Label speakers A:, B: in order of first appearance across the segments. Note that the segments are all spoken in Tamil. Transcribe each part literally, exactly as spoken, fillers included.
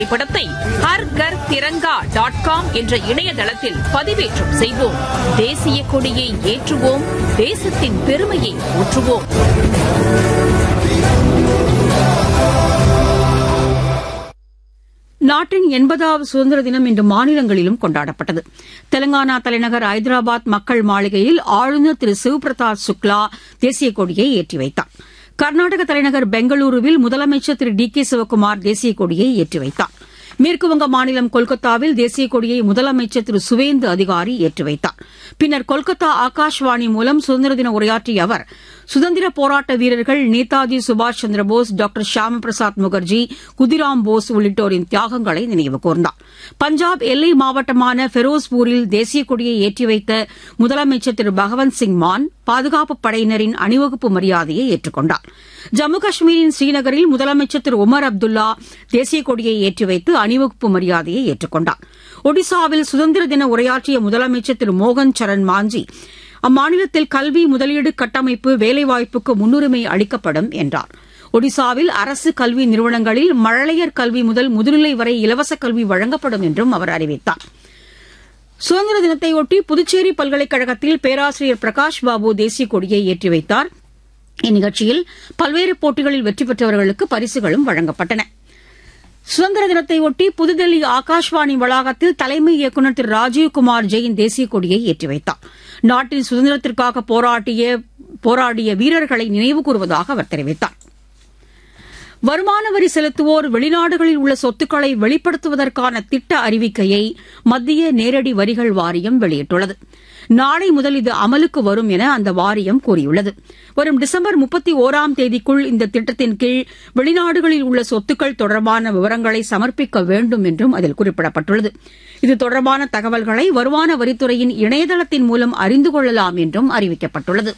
A: படத்தை ஹர் கர் திரங்கா டாட் காம் என்ற இணையதளத்தில் பதிவேற்றம் செய்வோம். தேசிய கொடியை ஏற்றுவோம், தேசத்தின் பெருமையை ஊற்றுவோம். நாட்டின் எண்பதாவது சுதந்திர தினம் இன்று மாநிலங்களிலும் கொண்டாடப்பட்டது. தெலங்கானா தலைநகர் ஐதராபாத் மக்கள் மாளிகையில் ஆளுநர் திரு சிவ்பிரதாப் சுக்லா தேசிய கொடியை ஏற்றி வைத்தார். கர்நாடக தலைநகர் பெங்களூருவில் முதலமைச்சர் திரு டி கே சிவக்குமார் தேசிய கொடியை ஏற்றி வைத்தார். மேற்குவங்க மாநிலம் கொல்கத்தாவில் தேசிய கொடியை முதலமைச்சர் திரு சுவேந்து அதிகாரி ஏற்றி வைத்தார். பின்னர் கொல்கத்தா ஆகாஷ்வாணி மூலம் சுதந்திர தின உரையாற்றிய அவர், சுதந்திர போராட்ட வீரர்கள் நேதாஜி சுபாஷ் சந்திரபோஸ், டாக்டர் ஷியாமா பிரசாத் முகர்ஜி, குதிராம் போஸ் உள்ளிட்டோரின் தியாகங்களை நினைவு கூர்ந்தார். பஞ்சாப் எல்லை மாவட்டமான ஃபெரோஸ்பூரில் தேசிய கொடியை ஏற்றி வைத்த முதலமைச்சர் திரு பகவந்த் சிங் மான் பாதுகாப்புப் படையினரின் அணிவகுப்பு மரியாதையை ஏற்றுக்கொண்டார். ஜம்மு காஷ்மீரின் ஸ்ரீநகரில் முதலமைச்சர் திரு உமர் அப்துல்லா தேசிய கொடியை ஏற்றி வைத்து அணிவகுப்பு மரியாதையை ஏற்றுக்கொண்டார். ஒடிசாவில் சுதந்திர தின உரையாற்றிய முதலமைச்சர் திரு மோகன் சரண் மாஞ்சி அம்மாநிலத்தில் கல்வி, முதலீடு, கட்டமைப்பு, வேலைவாய்ப்புக்கு முன்னுரிமை அளிக்கப்படும் என்றார். ஒடிசாவில் அரசு கல்வி நிறுவனங்களில் மழலையர் கல்வி முதல் முதுநிலை வரை இலவச கல்வி வழங்கப்படும் என்றும் அவர் அறிவித்தார். சுதந்திர தினத்தையொட்டி புதுச்சேரி பல்கலைக்கழகத்தில் பேராசிரியர் பிரகாஷ் பாபு தேசிய கொடியை ஏற்றி வைத்தார். இந்நிகழ்ச்சியில் பல்வேறு போட்டிகளில் வெற்றி பெற்றவர்களுக்கு பரிசுகளும் வழங்கப்பட்டன. சுதந்திர தினத்தையொட்டி புதுதில்லி ஆகாஷ்வாணி வளாகத்தில் தலைமை இயக்குநர் திரு ராஜீவ்குமார் ஜெயின் தேசிய கொடியை ஏற்றி வைத்தார். நாட்டின் சுதந்திரத்திற்காக போராடிய போராடிய வீரர்களை நினைவு கூறுவதாக அவர் தெரிவித்தார். வருமான வரி செலுத்துவோர் வெளிநாடுகளில் உள்ள சொத்துக்களை வெளிப்படுத்துவதற்கான திட்ட அறிவிக்கையை மத்திய நேரடி வரிகள் வாரியம் வெளியிட்டுள்ளது. நாளை முதல் இது அமலுக்கு வரும் என அந்த வாரியம் கூறியுள்ளது. வரும் டிசம்பர் முப்பத்தி ஒராம் தேதிக்குள் இந்த திட்டத்தின் கீழ் வெளிநாடுகளில் உள்ள சொத்துக்கள் தொடர்பான விவரங்களை சமர்ப்பிக்க வேண்டும் என்றும் அதில் குறிப்பிடப்பட்டுள்ளது. இது தொடர்பான தகவல்களை வருமான வரித்துறையின் இணையதளத்தின் மூலம் அறிந்து கொள்ளலாம் என்றும் அறிவிக்கப்பட்டுள்ளது.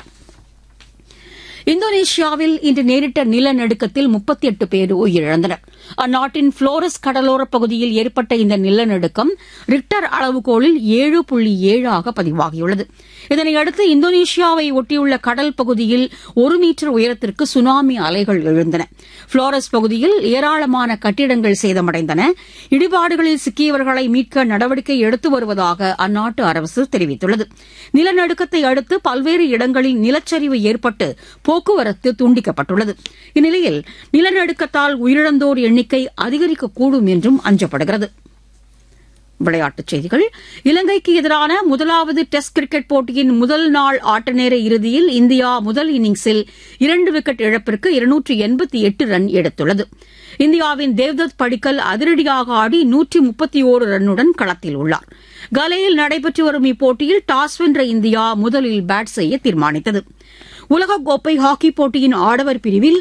A: இந்தோனேஷியாவில் இன்று நேரிட்ட நிலநடுக்கத்தில் முப்பத்தி எட்டு பேர் உயிரிழந்தனர். அந்நாட்டின் புளோரஸ் கடலோரப் பகுதியில் ஏற்பட்ட இந்த நிலநடுக்கம் ரிக்டர் அளவுகோலில் ஏழு புள்ளி ஏழாக பதிவாகியுள்ளது. இதனையடுத்து இந்தோனேஷியாவை ஒட்டியுள்ள கடல் பகுதியில் ஒரு மீட்டர் உயரத்திற்கு சுனாமி அலைகள் எழுந்தன. புளோரஸ் பகுதியில் ஏராளமான கட்டிடங்கள் சேதமடைந்தன. இடிபாடுகளில் சிக்கியவர்களை மீட்க நடவடிக்கை எடுத்து வருவதாக அந்நாட்டு அரசு தெரிவித்துள்ளது. நிலநடுக்கத்தை அடுத்து பல்வேறு இடங்களில் நிலச்சரிவு ஏற்பட்டு போக்குவரத்து துண்டிக்கப்பட்டுள்ளது. இந்நிலையில் நிலநடுக்கத்தால் உயிரிழந்தோர் எண்ணிக்கை அதிகரிக்கக்கூடும் என்றும் அஞ்சப்படுகிறது. விளையாட்டுச் செய்திகள். இலங்கைக்கு எதிரான முதலாவது டெஸ்ட் கிரிக்கெட் போட்டியின் முதல் நாள் ஆட்டநேர இறுதியில் இந்தியா முதல் இன்னிங்ஸில் இரண்டு விக்கெட் இழப்பிற்கு இருநூற்று எண்பத்தி எட்டு ரன் எடுத்துள்ளது. இந்தியாவின் தேவ்தத் படிக்கல் அதிரடியாக ஆடி நூற்று முப்பத்தி ஓரு ரன்னுடன் களத்தில் உள்ளார். கலேயில் நடைபெற்று வரும் இப்போட்டியில் டாஸ் வென்ற இந்தியா முதலில் பேட் செய்ய தீர்மானித்தது. உலகக்கோப்பை ஹாக்கி போட்டியின் ஆடவர் பிரிவில்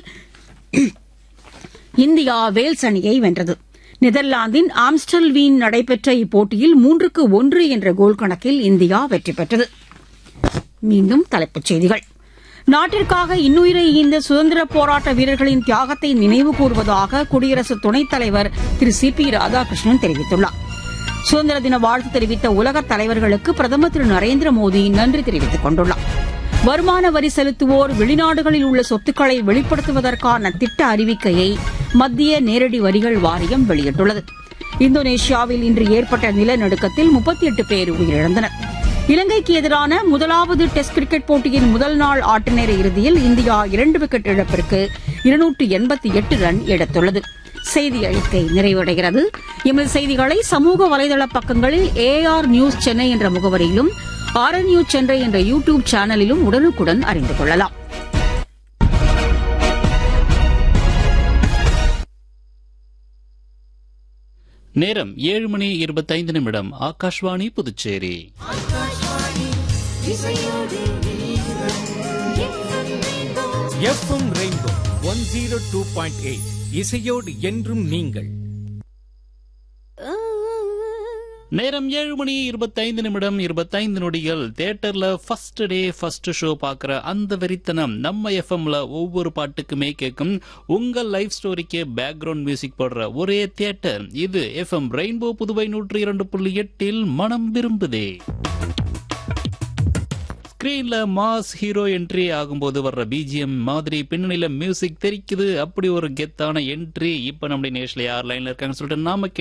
A: இந்தியா வேல்ஸ் அணியை வென்றது. நெதர்லாந்தின் ஆம்ஸ்டல்வீன் நடைபெற்ற இப்போட்டியில் மூன்றுக்கு ஒன்று என்ற கோல் கணக்கில் இந்தியா வெற்றி பெற்றது. மீண்டும் தலைப்புச் செய்திகள். நாட்டிற்காக இன்னுயிரை ஈந்த சுதந்திர போராட்ட வீரர்களின் தியாகத்தை நினைவு கூறுவதாக குடியரசு துணைத் தலைவர் திரு சி பி ராதாகிருஷ்ணன் தெரிவித்துள்ளார். சுதந்திர தின வாழ்த்து தெரிவித்த உலகத் தலைவர்களுக்கு பிரதமர் திரு நரேந்திர மோடி நன்றி தெரிவித்துக் கொண்டுள்ளார். வருமான வரி செலுத்துவோர் வெளிநாடுகளில் உள்ள சொத்துக்களை வெளிப்படுத்துவதற்கான திட்ட அறிவிக்கையை மத்திய நேரடி வரிகள் வாரியம் வெளியிட்டுள்ளது. இந்தோனேஷியாவில் இன்று ஏற்பட்ட நிலநடுக்கத்தில் முப்பத்தி எட்டு பேர் உயிரிழந்தனர். இலங்கைக்கு எதிரான முதலாவது டெஸ்ட் கிரிக்கெட் போட்டியின் முதல் நாள் ஆட்டநேர இறுதியில் இந்தியா இரண்டு விக்கெட் இழப்பிற்கு இருநூற்று எண்பத்தி எட்டு ரன் எடுத்துள்ளது. செய்தி அறிக்கை நிறைவடைகிறது. எமது செய்திகளை சமூக வலைதள பக்கங்களில் ஏஆர் நியூஸ் சென்னை என்ற முகவரியிலும் ஆர் என் நியூஸ் சென்னை என்ற யூ டியூப் சேனலிலும் உடனுக்குடன் அறிந்து கொள்ளலாம்.
B: நேரம் ஏழு மணி இருபத்தைந்து நிமிடம். Akashvani Puducherry.
C: FM rainbow one zero two point eight இசையோடு என்றும் நீங்கள்.
B: நேரம் ஏழு மணி இருபத்தைந்து நிமிடம் இருபத்தைந்து நொடிகள். தியேட்டர்ல ஃபர்ஸ்ட் டே ஃபர்ஸ்ட் ஷோ பாக்குற அந்த வெறித்தனம் நம்ம எஃப்எம்ல ஒவ்வொரு பாட்டுக்குமே கேட்கும். உங்கள் லைஃப் ஸ்டோரிக்கு பேக்ரவுண்ட் மியூசிக் போடுற ஒரே தியேட்டர் இது எஃப்எம் ரெயின்போ புதுவை நூற்றி இரண்டு புள்ளி எட்டில் மனம் விரும்புதே. ஸ்கிரீன்ல மாஸ் ஹீரோ என்ட்ரி ஆகும்போது வர்ற பிஜிஎம் மாதிரி பின்னணியில மியூசிக் தெரிக்குது. அப்படி ஒரு கெத்தான என்ட்ரி. இப்ப நம்முடைய நேஷனல் யார் லைன்ல இருக்காங்கன்னு சொல்லிட்டு நாம